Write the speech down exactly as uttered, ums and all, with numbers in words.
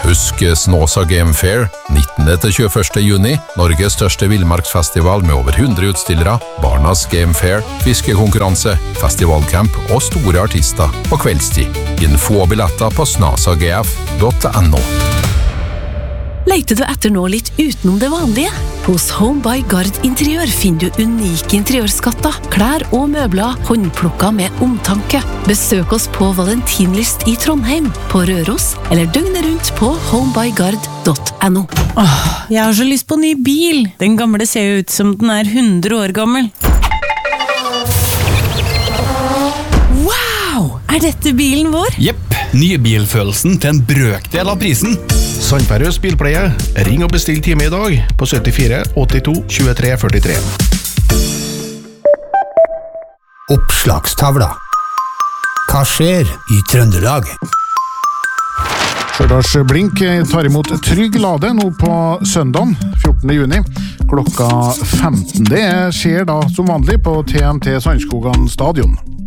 Husk Snåsa Game Fair nittende til tjueførste juni, Norges største villmarksfestival med over hundre utstillere, Barnas Game Fair, fiskekonkurranse, festivalcamp og store artister på kveldstid. Info og billetter på snasagf punktum no. Leiter du etter noe litt utenom det vanlige? Hos Home by Gard Interiør finner du unike interiørskatter, klær og møbler, håndplukket med omtanke. Besøk oss på Valentinlyst i Trondheim, på Røros, eller døgnet rundt på homebygard punktum no. Åh, jeg har så lyst på ny bil. Den gamle ser jo ut som den er hundre år gammel. Wow! Er dette bilen vår? Jepp, nybilfølelsen til en brøkdel av prisen. Sandbergs bilpleie. Ring og bestill time i dag på syttifire åttito tjuetre førtitre. Oppslagstavla. Hva skjer i Trøndelag? Stjørdals Blink tar imot Trygg Lade nå på søndagen, fjortende juni, klokka femten. Det skjer da som vanlig på T N T Sandskogan stadion.